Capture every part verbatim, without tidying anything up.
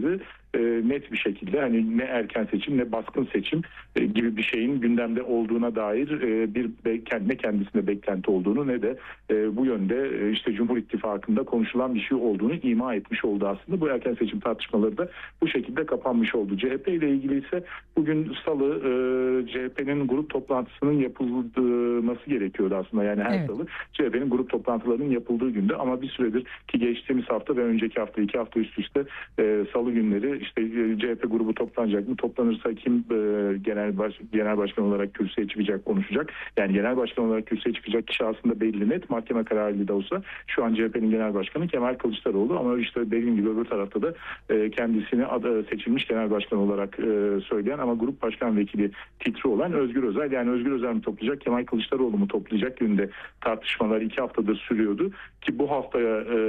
olsaydı e, net bir şekilde hani ne erken seçim ne baskın seçim e, gibi bir şeyin gündemde olduğuna dair e, bir be, ne kendisinde beklenti olduğunu ne de e, bu yönde e, işte Cumhur İttifakı'nda konuşulan bir şey olduğunu ima etmiş oldu aslında. Bu erken seçim tartışmaları da bu şekilde kapanmış oldu. C H P ile ilgili ise bugün Salı e, C H P'nin grup toplantısının yapılması gerekiyordu aslında. Yani her evet. Salı C H P'nin grup toplantılarının yapıldığı günde ama bir süredir ki geçtiğimiz hafta ve önceki hafta iki hafta üst üste e, Salı günleri işte e, C H P grubu toplanacak mı? Toplanırsa kim e, genel baş, genel başkan olarak kürsüye çıkacak, konuşacak? Yani genel başkan olarak kürsüye çıkacak kişi aslında belli net. Mahkeme kararıyla da olsa şu an C H P'nin genel başkanı Kemal Kılıçdaroğlu ama işte dediğim gibi öbür tarafta da e, kendisini adı, seçilmiş genel başkan olarak e, söyleyen ama grup başkan vekili titri olan Özgür Özel. Yani Özgür Özel mi toplayacak, Kemal Kılıçdaroğlu mu toplayacak yönünde tartışmalar iki haftadır sürüyordu. Ki bu haftaya e,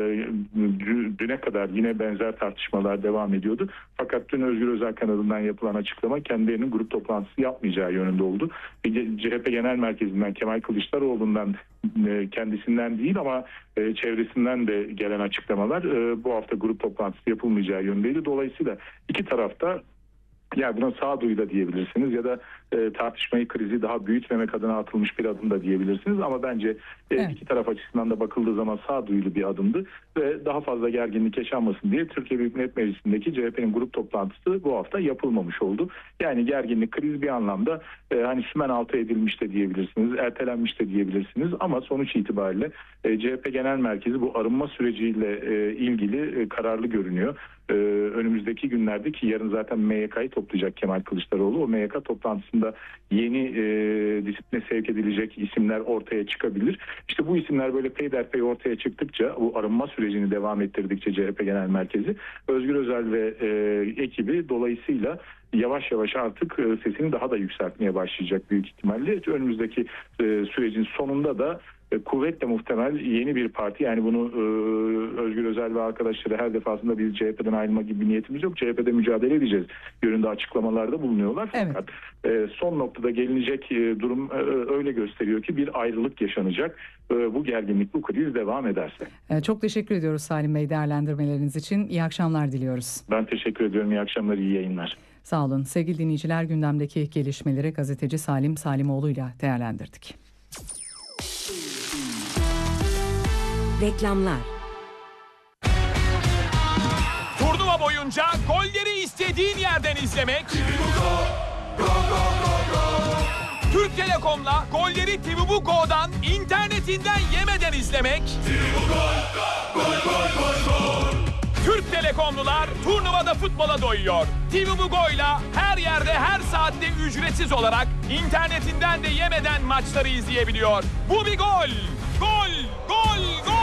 düne kadar yine benzer tartışmalar devam ediyordu. Fakat dün Özgür Özel kanalından yapılan açıklama kendilerinin grup toplantısı yapmayacağı yönünde oldu. C H P Genel Merkezi'nden Kemal Kılıçdaroğlu'ndan e, kendisinden değil ama e, çevresinden de gelen açıklamalar e, bu hafta grup toplantısı yapılmayacağı yönündeydi. Dolayısıyla iki tarafta ya buna sağduyu da diyebilirsiniz ya da e, tartışmayı, krizi daha büyütmemek adına atılmış bir adım da diyebilirsiniz. Ama bence e, evet. iki taraf açısından da bakıldığı zaman sağduyulu bir adımdı ve daha fazla gerginlik yaşanmasın diye Türkiye Büyük Millet Meclisi'ndeki C H P'nin grup toplantısı bu hafta yapılmamış oldu. Yani gerginlik, kriz bir anlamda e, hani sümen altı edilmiş de diyebilirsiniz, ertelenmiş de diyebilirsiniz ama sonuç itibariyle e, C H P Genel Merkezi bu arınma süreciyle e, ilgili e, kararlı görünüyor. Ee, önümüzdeki günlerde ki yarın zaten M Y K'yı toplayacak Kemal Kılıçdaroğlu. O M Y K toplantısında yeni e, disipline sevk edilecek isimler ortaya çıkabilir. İşte bu isimler böyle peyderpey ortaya çıktıkça, bu arınma sürecini devam ettirdikçe C H P Genel Merkezi, Özgür Özel ve e, ekibi dolayısıyla yavaş yavaş artık e, sesini daha da yükseltmeye başlayacak büyük ihtimalle. Önümüzdeki e, sürecin sonunda da kuvvetle muhtemel yeni bir parti, yani bunu e, Özgür Özel ve arkadaşları her defasında biz C H P'den ayrılma gibi bir niyetimiz yok, C H P'de mücadele edeceğiz yönünde açıklamalarda bulunuyorlar. Evet. Fakat e, son noktada gelinecek e, durum e, öyle gösteriyor ki bir ayrılık yaşanacak. E, bu gerginlik, bu kriz devam ederse. E, çok teşekkür ediyoruz Salim Bey değerlendirmeleriniz için. İyi akşamlar diliyoruz. Ben teşekkür ediyorum. İyi akşamlar, iyi yayınlar. Sağ olun. Sevgili dinleyiciler, gündemdeki gelişmeleri gazeteci Salim Salimoğlu'yla değerlendirdik. Reklamlar. Turnuva boyunca golleri istediğin yerden izlemek. Türk Telekom'la golleri T V Bu Go'dan internetinden yemeden izlemek. Gol, gol, gol, gol. Türk Telekomlular turnuvada futbola doyuyor. T V Bu Go'yla her yerde her saatte ücretsiz olarak internetinden de yemeden maçları izleyebiliyor. Bu bir gol. Gol, gol, gol!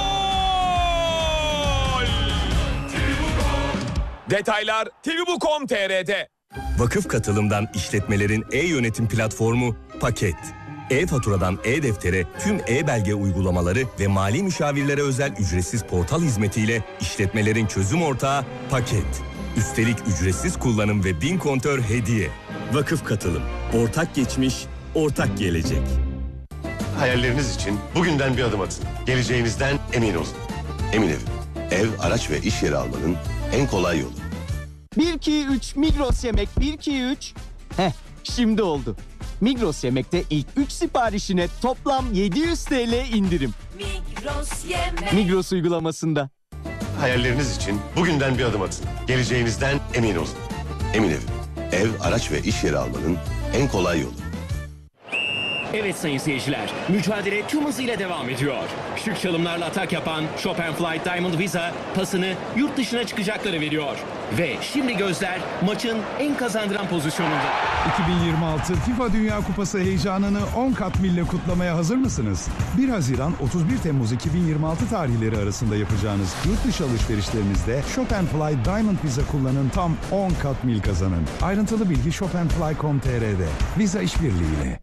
Detaylar T V Bu nokta com nokta t r'de. Vakıf Katılım'dan işletmelerin e-yönetim platformu Paket. E-faturadan e-deftere tüm e-belge uygulamaları ve mali müşavirlere özel ücretsiz portal hizmetiyle işletmelerin çözüm ortağı Paket. Üstelik ücretsiz kullanım ve bin kontör hediye. Vakıf Katılım. Ortak geçmiş, ortak gelecek. Hayalleriniz için bugünden bir adım atın. Geleceğinizden emin olun. Emin Ev. Ev, araç ve iş yeri almanın en kolay yolu. bir iki üç Migros Yemek bir iki üç. Heh, şimdi oldu. Migros Yemek'te ilk üç siparişine toplam yedi yüz T L indirim. Migros Yemek. Migros uygulamasında. Hayalleriniz için bugünden bir adım atın. Geleceğinizden emin olun. Emin Ev. Ev, araç ve iş yeri almanın en kolay yolu. Evet sayın seyirciler, mücadele tüm hızıyla devam ediyor. Şık çalımlarla atak yapan Chopin Flight Diamond Visa pasını yurt dışına çıkacakları veriyor. Ve şimdi gözler maçın en kazandıran pozisyonunda. iki bin yirmi altı FIFA Dünya Kupası heyecanını on kat mille kutlamaya hazır mısınız? bir Haziran otuz bir Temmuz iki bin yirmi altı tarihleri arasında yapacağınız yurt dışı alışverişlerinizde Chopin Flight Diamond Visa kullanın, tam on kat mil kazanın. Ayrıntılı bilgi chopin fly nokta com nokta t r'de. Visa işbirliğiyle.